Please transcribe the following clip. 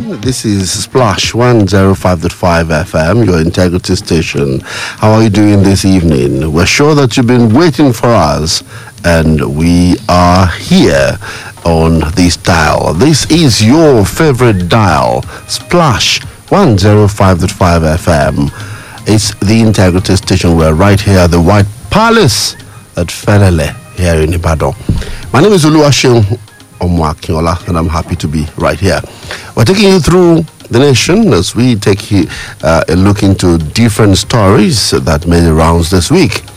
This is Splash 105.5 FM, your integrity station. How are you doing this evening? We're sure that you've been waiting for us, and we are here on this dial. This is your favorite dial, Splash 105.5 FM. It's the integrity station. We're right here at the White Palace at Felele here in Ibadan. My name is Oluwaseun Omwakinola, and I'm happy to be right here. We're taking you through the nation as we take a look into different stories that made the rounds this week.